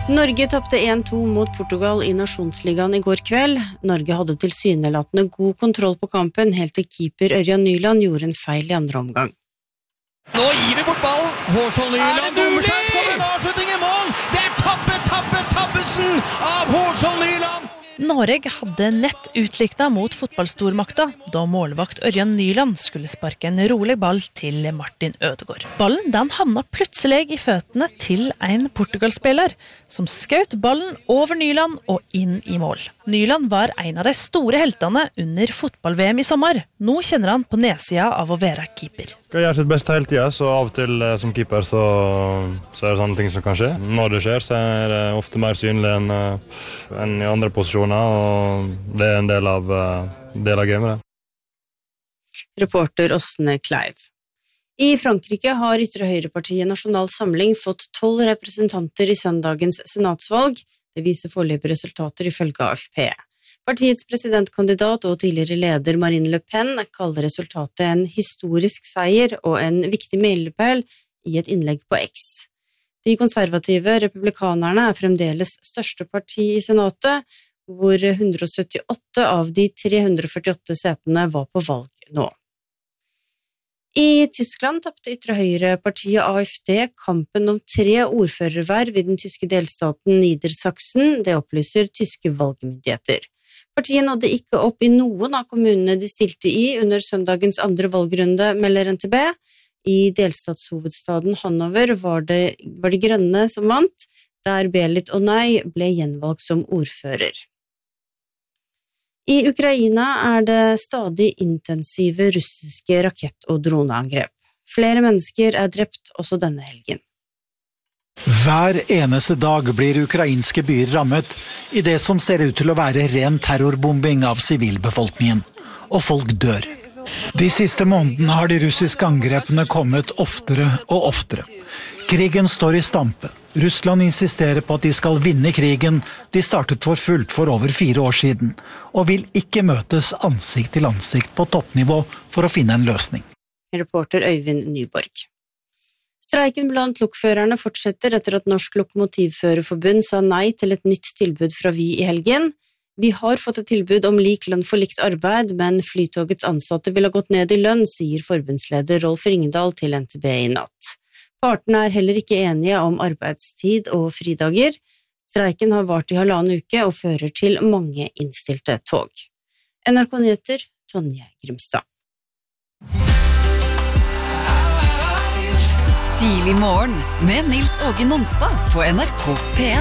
Norge tappte 1-2 mot Portugal i Nasjonsligaen i går kveld. Norge hadde tilsynelatende god kontroll på kampen, helt til keeper Ørjan Nyland gjorde en feil i andre omgang. Nå gir vi bort ballen! Hårsvold Nyland bommer seg, kommer en avslutning i mål! Det tappelsen av Hårsvold Nyland! Norge hadde nett utlikna mot fotballstormakta, da målvakt Ørjan Nyland skulle sparke en rolig ball til Martin Ødegaard. Ballen den havna plutselig i føttene til en Portugal-spiller, som skjøt ballen over Nyland og inn i mål. Nyland var en av de store heltene under fotball-VM i sommer. Nå kjenner han på nedsida av å være keeper. Jeg gjør sitt beste hele tiden, så av og til som keeper så er det sånne ting som kan skje. Når det skjer, så er det ofte mer synlig enn i andre posisjoner, og det er en del av gamet. Reporter Åsne Kleiv. I Frankrike har ytre høyrepartiet Nasjonal Samling fått 12 representanter i søndagens senatsvalg. Det viser foreløpige resultater ifølge AFP. Partiets presidentkandidat og tidligere leder Marine Le Pen kaller resultatet en historisk seier og en viktig milepæl i et innlegg på X. De konservative republikanerne er fremdeles største parti i senatet, hvor 178 av de 348 setene var på valg nå. I Tyskland tappte ytre høyrepartiet AfD kampen om 3 ordførerverv i den tyske delstaten Niedersachsen, det opplyser tyske valgmyndigheter. Partiet nådde ikke opp i noen av kommunene de stilte i under søndagens andre valgrunde, melder NTB. I delstatshovedstaden Hannover var det grønne som vant, der Belit Onay ble gjenvalgt som ordfører. I Ukraina er det stadig intensive russiske rakett- og droneangrep. Flere mennesker er drept også denne helgen. Hver eneste dag blir ukrainske byer rammet i det som ser ut til å være ren terrorbombing av sivilbefolkningen, og folk dør. De siste månedene har de russiske angrepene kommet oftere og oftere. Krigen står i stampe. Russland insisterer på at de skal vinne krigen de startet for fullt for over 4 år siden, og vil ikke møtes ansikt til ansikt på toppnivå for å finne en løsning. Reporter Øyvind Nyborg. Streiken blant lokførerne fortsetter etter at Norsk Lokomotivførerforbund sa nei til et nytt tilbud fra Vy i helgen. Vi har fått et tilbud om lik lønn for likt arbeid, men Flytogets ansatte vil ha gått ned i lønn, sier forbundsleder Rolf Ringdal til NTB i natt. Partene er heller ikke enige om arbeidstid og fridager. Streiken har vart i 1,5 uke og fører til mange innstilte tog. NRK Nyheter, Tonje Grimstad. Tidlig morgen med Nils Åge Nonstad på NRK P1.